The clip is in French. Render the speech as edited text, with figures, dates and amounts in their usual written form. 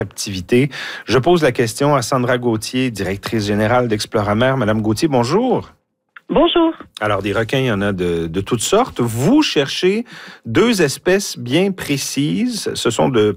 Activité. Je pose la question à Sandra Gauthier, directrice générale d'Exploramer. Madame Gauthier, bonjour. Bonjour. Alors, des requins, il y en a de toutes sortes. Vous cherchez deux espèces bien précises. Ce sont de